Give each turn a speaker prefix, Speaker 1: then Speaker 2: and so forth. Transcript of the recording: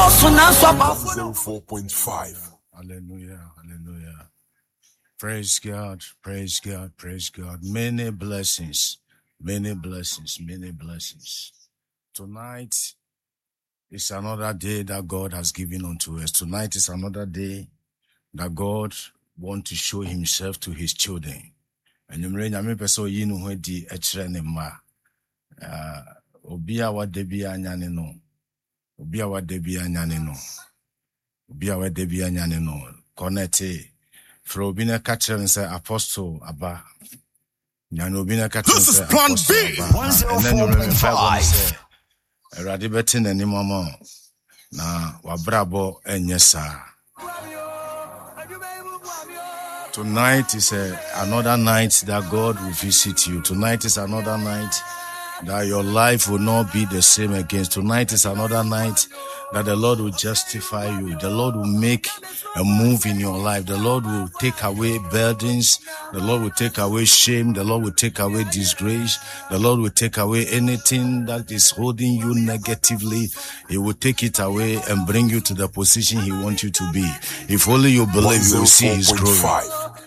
Speaker 1: 104.5.
Speaker 2: Hallelujah, hallelujah. Praise God, praise God, praise God. Many blessings, many blessings, many blessings. Tonight is another day that God has given unto us. Tonight is another day that God wants to show himself to his children. And you may nyame pese oyi no ho di e kire ne ma. Obi a wada bi anyane no. Obi a wada bi anyane no. Obi a wada bi anyane no. Connect for obi na ka kire say apostle aba. Nyane obi na ka kire say apostle aba.
Speaker 1: 104.5.
Speaker 2: Erade beti na ni mama na wabrabo enye saa. Tonight is another night that God will visit you. Tonight is another night that your life will not be the same again. Tonight is another night that the Lord will justify you. The Lord will make a move in your life. The Lord will take away burdens. The Lord will take away shame. The Lord will take away disgrace. The Lord will take away anything that is holding you negatively. He will take it away and bring you to the position he wants you to be. If only you believe, you will see his glory.